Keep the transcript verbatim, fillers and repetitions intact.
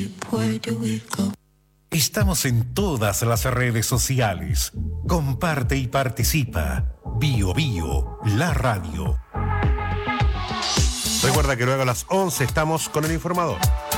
Estamos en todas las redes sociales. Comparte y participa. Bio Bio, la radio. Recuerda que luego a las once estamos con el informador.